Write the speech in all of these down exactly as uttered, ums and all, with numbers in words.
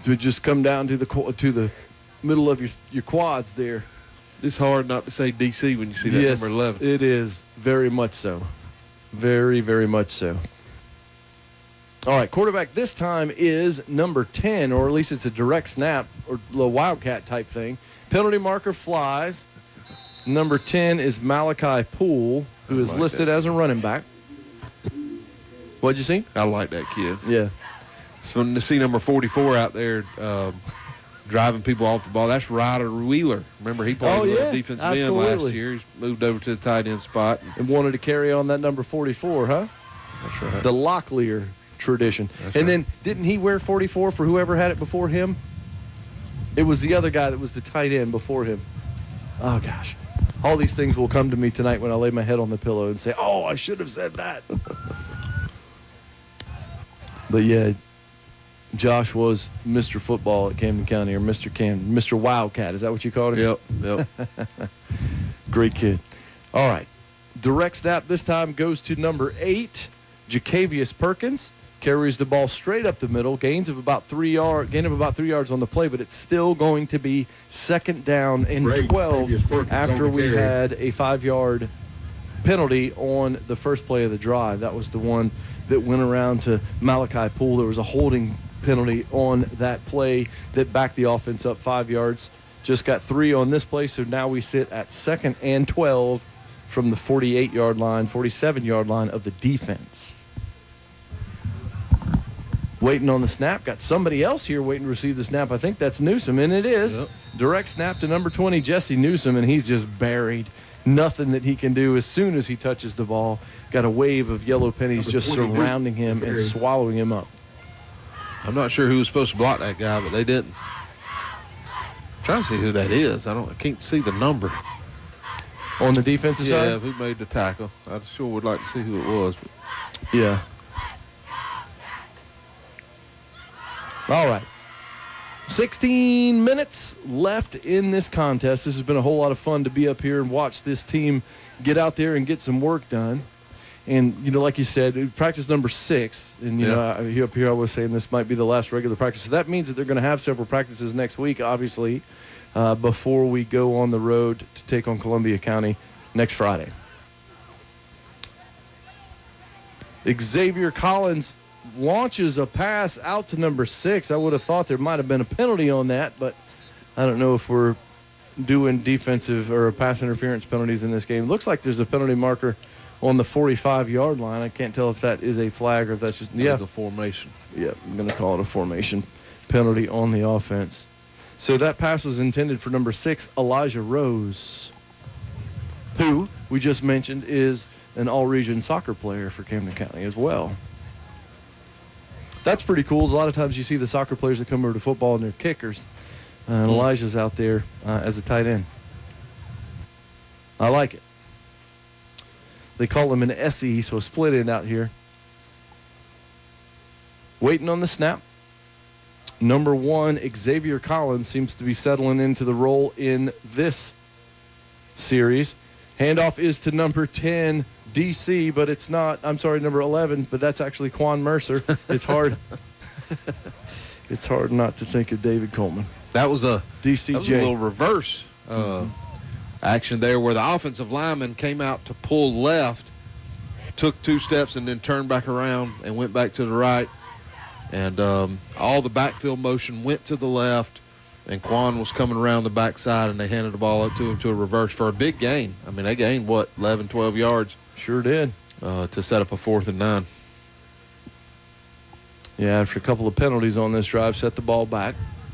to just come down to the to the middle of your your quads there. It's hard not to say D C when you see that yes, number eleven. It is very much so. Very, very much so. All right, quarterback this time is number ten, or at least it's a direct snap or a wildcat type thing. Penalty marker flies. Number ten is Malachi Poole, who is like listed that. as a running back. What'd you see? I like that kid. Yeah. So to see number forty-four out there um, driving people off the ball, that's Ryder Wheeler. Remember, he played Oh, with yeah, a defensive absolutely. end last year. He's moved over to the tight end spot. And wanted to carry on that number forty-four, huh? That's right. The Locklear tradition. That's and right. then didn't he wear forty-four for whoever had it before him? It was the other guy that was the tight end before him. Oh, gosh. All these things will come to me tonight when I lay my head on the pillow and say, oh, I should have said that. But, yeah, Josh was Mister Football at Camden County, or Mister Camden. Mister Wildcat. Is that what you called him? Yep, yep. Great kid. All right. Direct snap this time goes to number eight, Jacavius Perkins. Carries the ball straight up the middle. Gains of about three yard, gain of about three yards on the play, but it's still going to be second down and Great. twelve Perkins after on the we carry. had a five-yard penalty on the first play of the drive. That was the one that went around to Malachi Poole. There was a holding penalty on that play that backed the offense up five yards. Just got three on this play, so now we sit at second and twelve from the forty-eight-yard line, forty-seven-yard line of the defense. Waiting on the snap. Got somebody else here waiting to receive the snap. I think that's Newsom, and it is. Yep. Direct snap to number twenty, Jesse Newsom, and he's just buried. Nothing that he can do as soon as he touches the ball. Got a wave of yellow pennies Number just twenty, surrounding him and Barry. swallowing him up. I'm not sure who was supposed to block that guy, but they didn't. I'm trying to see who that is. I don't. I can't see the number. On the defensive Yeah, side? who made the tackle? I sure would like to see who it was. But Yeah. All right. sixteen minutes left in this contest. This has been a whole lot of fun to be up here and watch this team get out there and get some work done. And, you know, like you said, practice number six. And, you Yeah. know, I, up here I was saying this might be the last regular practice. So that means that they're going to have several practices next week, obviously, uh, before we go on the road to take on Columbia County next Friday. Xavier Collins launches a pass out to number six. I would have thought there might have been a penalty on that, but I don't know if we're doing defensive or pass interference penalties in this game. Looks like there's a penalty marker on the forty-five-yard line. I can't tell if that is a flag or if that's just, yeah. the formation. Yeah, I'm going to call it a formation penalty on the offense. So that pass was intended for number six, Elijah Rose, who we just mentioned is an all-region soccer player for Camden County as well. That's pretty cool. A lot of times you see the soccer players that come over to football and they're kickers. Uh, and Elijah's out there uh, as a tight end. I like it. They call him an S E, so a split end out here. Waiting on the snap. Number one, Xavier Collins seems to be settling into the role in this series. Handoff is to number ten, D C, but it's not. I'm sorry, number eleven, but that's actually Quan Mercer. It's hard. It's hard not to think of David Coleman. That was a D C J. That was a little reverse uh, mm-hmm. action there, where the offensive lineman came out to pull left, took two steps, and then turned back around and went back to the right. And um, all the backfield motion went to the left, and Quan was coming around the backside, and they handed the ball up to him to a reverse for a big gain. I mean, they gained, what, eleven, twelve yards? Sure did. Uh, to set up a fourth and nine. Yeah, after a couple of penalties on this drive, set the ball back.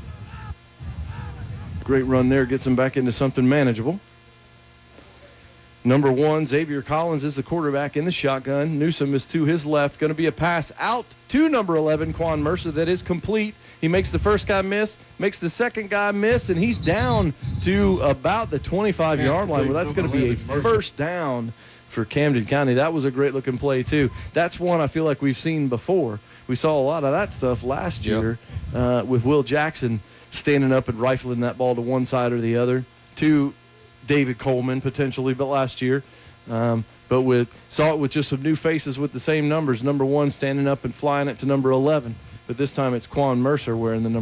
Great run there, gets them back into something manageable. Number one, Xavier Collins is the quarterback in the shotgun. Newsom is to his left. Going to be a pass out to number eleven, Quan Mercer, that is complete. He makes the first guy miss, makes the second guy miss, and he's down to about the twenty-five-yard line. Well, that's going to be a first down for Camden County. That was a great-looking play, too. That's one I feel like we've seen before. We saw a lot of that stuff last year yep. uh, with Will Jackson standing up and rifling that ball to one side or the other, to David Coleman potentially, but last year. Um, but with saw it with just some new faces with the same numbers. Number one standing up and flying it to number eleven. But this time it's Quan Mercer wearing the number